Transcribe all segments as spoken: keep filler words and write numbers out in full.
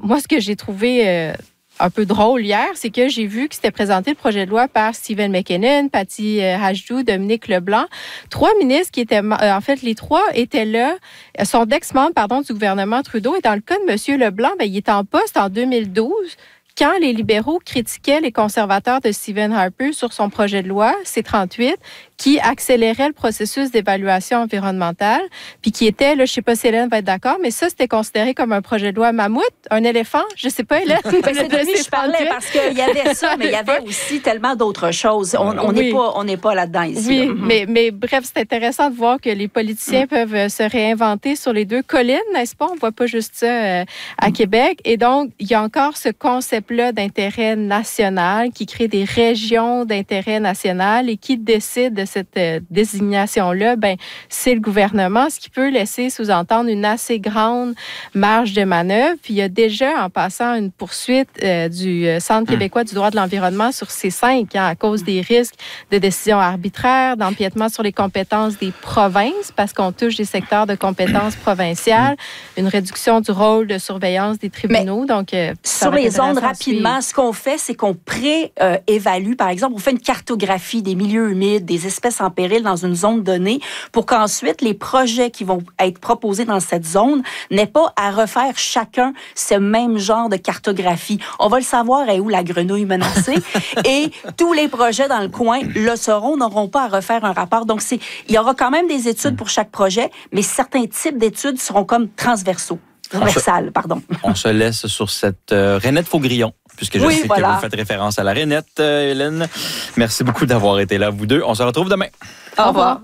moi, ce que j'ai trouvé euh, un peu drôle hier, c'est que j'ai vu que c'était présenté le projet de loi par Stephen McKinnon, Patty Hajdu, Dominique Leblanc. Trois ministres qui étaient... Euh, en fait, les trois étaient là, sont d'ex-membres, pardon, du gouvernement Trudeau. Et dans le cas de M. Leblanc, bien, il est en poste en deux mille douze, quand les libéraux critiquaient les conservateurs de Stephen Harper sur son projet de loi, C trente-huit, qui accélérait le processus d'évaluation environnementale, puis qui était, là, je ne sais pas si Hélène va être d'accord, mais ça, c'était considéré comme un projet de loi mammouth, un éléphant, je ne sais pas, Hélène. Ben, c'est de lui que je parlais, parce qu'il y avait ça, mais il y avait aussi tellement d'autres choses. On on n'est oui. pas, on n'est pas là-dedans ici. Oui, là. mais, mais bref, c'est intéressant de voir que les politiciens mm. peuvent se réinventer sur les deux collines, n'est-ce pas? On ne voit pas juste ça euh, à mm. Québec. Et donc, il y a encore ce concept-là d'intérêt national qui crée des régions d'intérêt national et qui décide de cette euh, désignation-là, ben, c'est le gouvernement, ce qui peut laisser sous-entendre une assez grande marge de manœuvre. Puis il y a déjà, en passant, une poursuite euh, du Centre québécois du droit de l'environnement sur C cinq hein, à cause des risques de décisions arbitraires, d'empiètement sur les compétences des provinces, parce qu'on touche des secteurs de compétences provinciales, une réduction du rôle de surveillance des tribunaux. Mais donc, euh, sur les zones, rapidement, ce qu'on fait, c'est qu'on pré-évalue, par exemple, on fait une cartographie des milieux humides, des espèces en péril dans une zone donnée pour qu'ensuite, les projets qui vont être proposés dans cette zone n'aient pas à refaire chacun ce même genre de cartographie. On va le savoir est où la grenouille menacée et tous les projets dans le coin le sauront, n'auront pas à refaire un rapport. Donc, c'est, il y aura quand même des études pour chaque projet, mais certains types d'études seront comme transversaux. Transversales, pardon. On se laisse sur cette euh, rainette Faugrillon, puisque je oui, sais voilà. que vous faites référence à la rainette, euh, Hélène. Merci beaucoup d'avoir été là, vous deux. On se retrouve demain. Au revoir.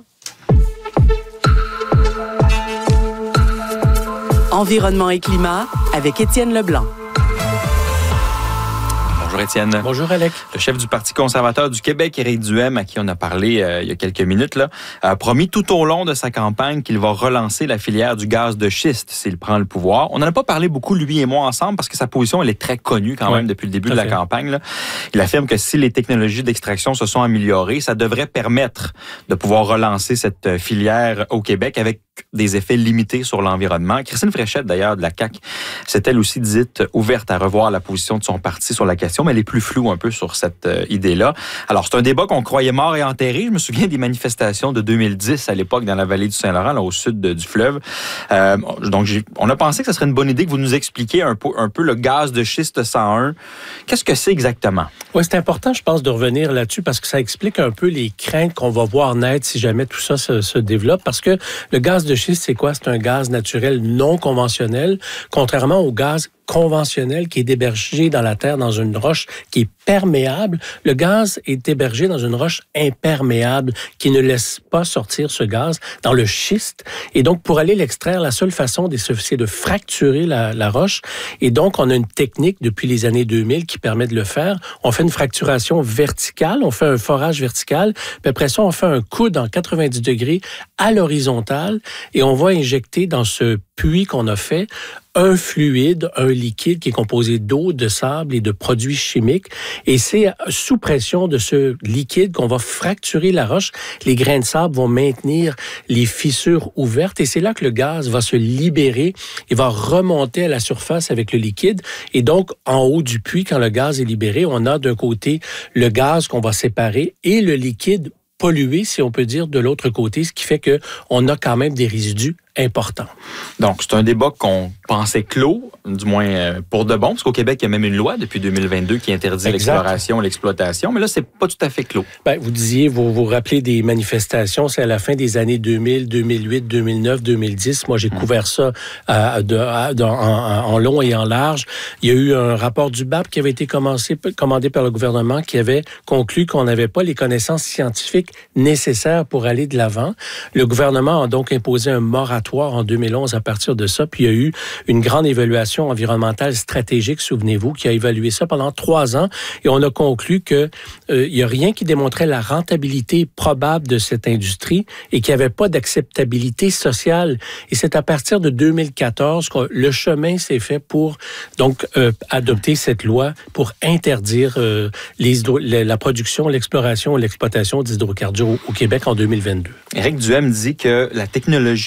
Environnement et climat avec Étienne Leblanc. Bonjour Étienne. Bonjour Alec. Le chef du Parti conservateur du Québec, Éric Duhaime, à qui on a parlé euh, il y a quelques minutes, là, a promis tout au long de sa campagne qu'il va relancer la filière du gaz de schiste s'il prend le pouvoir. On n'en a pas parlé beaucoup, lui et moi, ensemble, parce que sa position, elle est très connue quand ouais, même depuis le début de la fait. campagne. Là. Il affirme que si les technologies d'extraction se sont améliorées, ça devrait permettre de pouvoir relancer cette filière au Québec avec des effets limités sur l'environnement. Christine Fréchette, d'ailleurs, de la C A Q, s'est elle aussi dite ouverte à revoir la position de son parti sur la question, mais elle est plus floue un peu sur cette euh, idée-là. Alors, c'est un débat qu'on croyait mort et enterré. Je me souviens des manifestations de deux mille dix à l'époque dans la vallée du Saint-Laurent, là, au sud de, du fleuve. Euh, donc, j'ai, on a pensé que ce serait une bonne idée que vous nous expliquiez un peu, un peu le gaz de schiste cent un. Qu'est-ce que c'est exactement? Oui, c'est important, je pense, de revenir là-dessus parce que ça explique un peu les craintes qu'on va voir naître si jamais tout ça se, se développe. Parce que le gaz de schiste, c'est quoi? C'est un gaz naturel non conventionnel, contrairement au gaz conventionnel qui est hébergé dans la terre, dans une roche qui est perméable. Le gaz est hébergé dans une roche imperméable qui ne laisse pas sortir ce gaz dans le schiste. Et donc, pour aller l'extraire, la seule façon, c'est de fracturer la, la roche. Et donc, on a une technique depuis les années deux mille qui permet de le faire. On fait une fracturation verticale, on fait un forage vertical, puis après ça, on fait un coude en quatre-vingt-dix degrés à l'horizontale et on va injecter dans ce puits qu'on a fait un fluide, un liquide qui est composé d'eau, de sable et de produits chimiques. Et c'est sous pression de ce liquide qu'on va fracturer la roche. Les grains de sable vont maintenir les fissures ouvertes et c'est là que le gaz va se libérer et va remonter à la surface avec le liquide. Et donc, en haut du puits, quand le gaz est libéré, on a d'un côté le gaz qu'on va séparer et le liquide pollué, si on peut dire, de l'autre côté, ce qui fait qu'on a quand même des résidus importants. Donc, c'est un débat qu'on pensait clos, du moins euh, pour de bon, parce qu'au Québec, il y a même une loi depuis deux mille vingt-deux qui interdit exact. l'exploration, l'exploitation, mais là, c'est pas tout à fait clos. Ben, vous disiez, vous vous rappelez des manifestations, c'est à la fin des années deux mille, deux mille huit, deux mille neuf, deux mille dix. Moi, j'ai hum. couvert ça à, de, à, de, en, en long et en large. Il y a eu un rapport du B A P qui avait été commencé, commandé par le gouvernement qui avait conclu qu'on n'avait pas les connaissances scientifiques nécessaires pour aller de l'avant. Le gouvernement a donc imposé un moratoire en deux mille onze à partir de ça. Puis il y a eu une grande évaluation environnementale stratégique, souvenez-vous, qui a évalué ça pendant trois ans. Et on a conclu que euh, il y a rien qui démontrait la rentabilité probable de cette industrie et qu'il n'y avait pas d'acceptabilité sociale. Et c'est à partir de deux mille quatorze que le chemin s'est fait pour donc euh, adopter cette loi pour interdire euh, les hydro- la production, l'exploration et l'exploitation d'hydrocarbures au, au Québec en deux mille vingt-deux. Éric Duhaime dit que la technologie d'extraction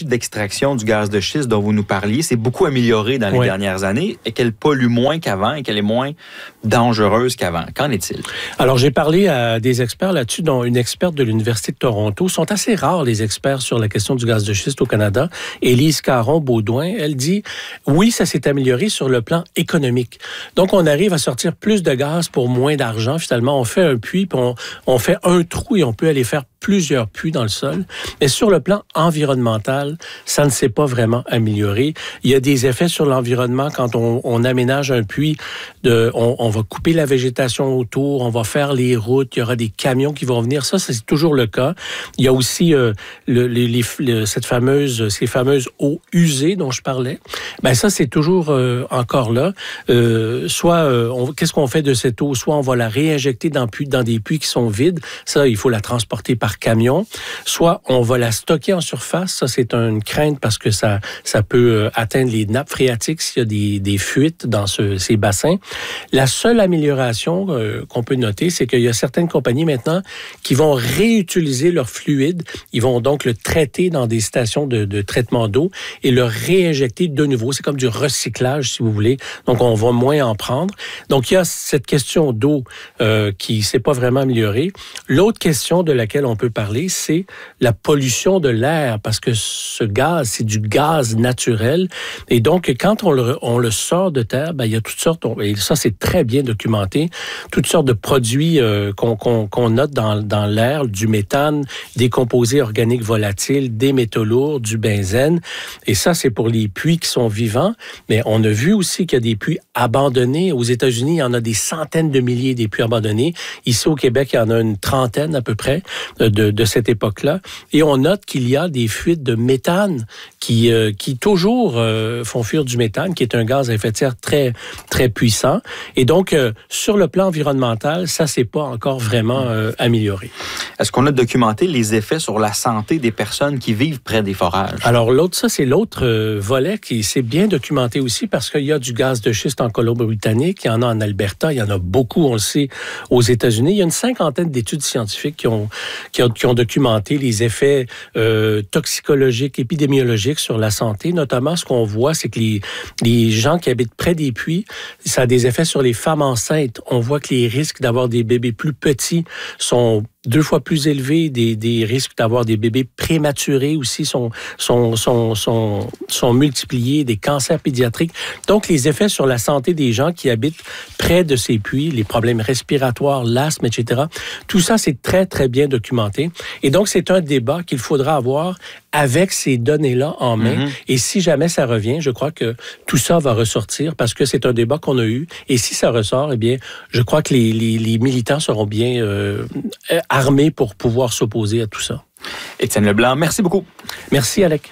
extraction du gaz de schiste dont vous nous parliez s'est beaucoup améliorée dans les oui. dernières années et qu'elle pollue moins qu'avant et qu'elle est moins dangereuse qu'avant. Qu'en est-il? Alors, j'ai parlé à des experts là-dessus, dont une experte de l'Université de Toronto. Ils sont assez rares, les experts, sur la question du gaz de schiste au Canada. Élise Caron-Baudouin, elle dit, oui, ça s'est amélioré sur le plan économique. Donc, on arrive à sortir plus de gaz pour moins d'argent. Finalement, on fait un puits, puis on, on fait un trou et on peut aller faire plusieurs puits dans le sol. Mais sur le plan environnemental, ça ne s'est pas vraiment amélioré. Il y a des effets sur l'environnement quand on, on aménage un puits. De, on, on va couper la végétation autour, on va faire les routes, il y aura des camions qui vont venir. Ça, c'est toujours le cas. Il y a aussi euh, le, les, les, le, cette fameuse, ces fameuses eaux usées dont je parlais. Ben ça, c'est toujours euh, encore là. Euh, soit, euh, on, qu'est-ce qu'on fait de cette eau? Soit on va la réinjecter dans, dans des puits qui sont vides. Ça, il faut la transporter par camion, soit on va la stocker en surface. Ça, c'est une crainte parce que ça, ça peut atteindre les nappes phréatiques s'il y a des, des fuites dans ce, ces bassins. La seule amélioration euh, qu'on peut noter, c'est qu'il y a certaines compagnies maintenant qui vont réutiliser leur fluide. Ils vont donc le traiter dans des stations de, de traitement d'eau et le réinjecter de nouveau. C'est comme du recyclage, si vous voulez. Donc, on va moins en prendre. Donc, il y a cette question d'eau euh, qui ne s'est pas vraiment améliorée. L'autre question de laquelle on peut parler, c'est la pollution de l'air, parce que ce gaz, c'est du gaz naturel. Et donc, quand on le, on le sort de terre, ben, il y a toutes sortes, et ça, c'est très bien documenté, toutes sortes de produits euh, qu'on, qu'on, qu'on note dans, dans l'air, du méthane, des composés organiques volatiles, des métaux lourds, du benzène. Et ça, c'est pour les puits qui sont vivants. Mais on a vu aussi qu'il y a des puits abandonnés. Aux États-Unis, il y en a des centaines de milliers des puits abandonnés. Ici, au Québec, il y en a une trentaine à peu près de, de cette époque-là. Et on note qu'il y a des fuites de méthane qui, euh, qui toujours euh, font fuir du méthane, qui est un gaz à effet de serre très, très puissant. Et donc, euh, sur le plan environnemental, ça, c'est pas encore vraiment euh, amélioré. Est-ce qu'on a documenté les effets sur la santé des personnes qui vivent près des forages? Alors, l'autre, ça, c'est l'autre euh, volet qui s'est bien documenté aussi parce qu'il y a du gaz de schiste en Colombie-Britannique, il y en a en Alberta, il y en a beaucoup, on le sait, aux États-Unis. Il y a une cinquantaine d'études scientifiques qui ont, qui ont, qui ont documenté les effets euh, toxicologiques, épidémiologiques sur la santé. Notamment, ce qu'on voit, c'est que les, les gens qui habitent près des puits, ça a des effets sur les femmes enceintes. On voit que les risques d'avoir des bébés plus petits sont deux fois plus élevés, des, des risques d'avoir des bébés prématurés aussi sont, sont, sont, sont, sont multipliés, des cancers pédiatriques. Donc, les effets sur la santé des gens qui habitent près de ces puits, les problèmes respiratoires, l'asthme, et cetera, tout ça, c'est très, très bien documenté. Et donc, c'est un débat qu'il faudra avoir avec ces données-là en main. Mm-hmm. Et si jamais ça revient, je crois que tout ça va ressortir parce que c'est un débat qu'on a eu. Et si ça ressort, eh bien, je crois que les, les, les militants seront bien euh, armés pour pouvoir s'opposer à tout ça. Étienne Leblanc, merci beaucoup. Merci, Alec.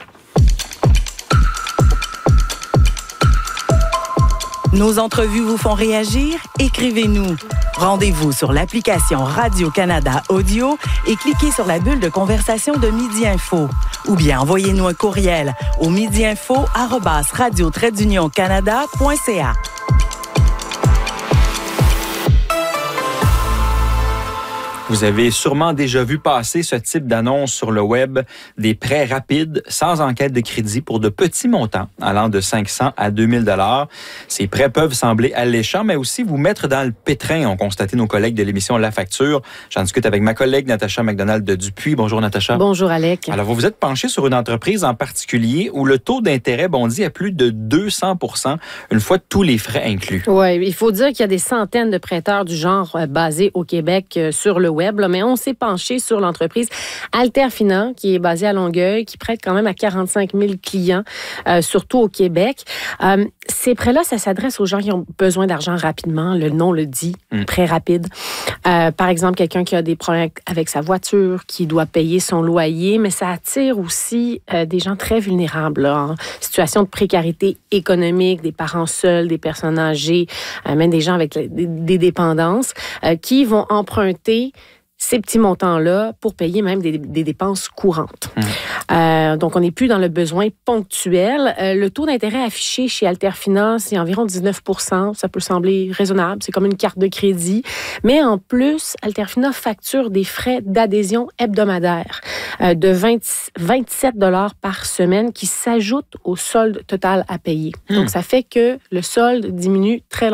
Nos entrevues vous font réagir? Écrivez-nous. Rendez-vous sur l'application Radio-Canada Audio et cliquez sur la bulle de conversation de Midi Info. Ou bien envoyez-nous un courriel au midiinfo arobase radio trait d'union canada point c a. Vous avez sûrement déjà vu passer ce type d'annonce sur le web, des prêts rapides sans enquête de crédit pour de petits montants, allant de cinq cents à deux mille dollars. Ces prêts peuvent sembler alléchants, mais aussi vous mettre dans le pétrin, ont constaté nos collègues de l'émission La Facture. J'en discute avec ma collègue Natacha McDonald de Dupuis. Bonjour Natacha. Bonjour Alec. Alors, vous vous êtes penché sur une entreprise en particulier où le taux d'intérêt bondit à plus de deux cents pour cent une fois tous les frais inclus. Oui, il faut dire qu'il y a des centaines de prêteurs du genre euh, basés au Québec euh, sur le web, là, mais on s'est penché sur l'entreprise Alterfinance, qui est basée à Longueuil, qui prête quand même à quarante-cinq mille clients, euh, surtout au Québec. Euh, ces prêts-là, ça s'adresse aux gens qui ont besoin d'argent rapidement. Le nom le dit, mm. prêt rapide. Euh, par exemple, quelqu'un qui a des problèmes avec sa voiture, qui doit payer son loyer, mais ça attire aussi euh, des gens très vulnérables, là, en situation de précarité économique, des parents seuls, des personnes âgées, euh, même des gens avec des, des dépendances, euh, qui vont emprunter ces petits montants-là pour payer même des, des dépenses courantes. Mmh. Euh, donc, on n'est plus dans le besoin ponctuel. Euh, le taux d'intérêt affiché chez Alterfinance est environ dix-neuf pour cent. Ça peut sembler raisonnable. C'est comme une carte de crédit. Mais en plus, Alterfinance facture des frais d'adhésion hebdomadaires euh, de vingt, vingt-sept dollars par semaine qui s'ajoutent au solde total à payer. Mmh. Donc, ça fait que le solde diminue très